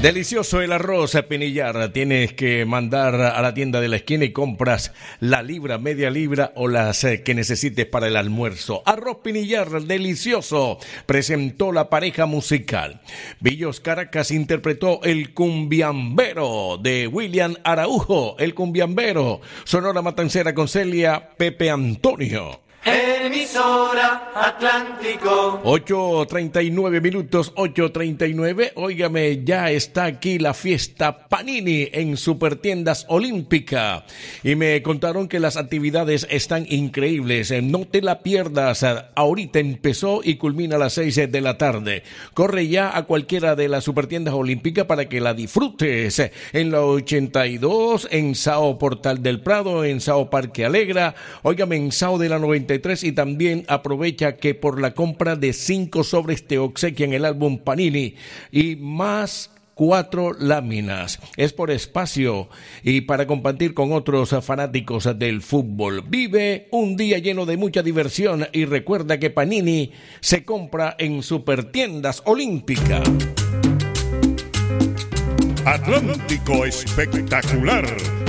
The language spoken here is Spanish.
Delicioso el arroz Pinillar. Tienes que mandar a la tienda de la esquina y compras la libra, media libra o las que necesites para el almuerzo. Arroz Pinillar, delicioso. Presentó la pareja musical. Villos Caracas interpretó El Cumbiambero de William Araujo. El Cumbiambero. Sonora Matancera con Celia Pepe Antonio. Emisora Atlántico. 8:39 minutos, 8:39. Óigame, ya está aquí la fiesta Panini en Supertiendas Olímpica. Y me contaron que las actividades están increíbles. No te la pierdas. Ahorita empezó y culmina a las 6 de la tarde. Corre ya a cualquiera de las Supertiendas Olímpicas para que la disfrutes. En la 82, en Sao Portal del Prado, en Sao Parque Alegra. Óigame, en Sao de la 93. Y también aprovecha que por la compra de 5 sobres te obsequian el álbum Panini y más 4 láminas. Es por espacio y para compartir con otros fanáticos del fútbol. Vive un día lleno de mucha diversión y recuerda que Panini se compra en Supertiendas Olímpica. Atlántico Espectacular.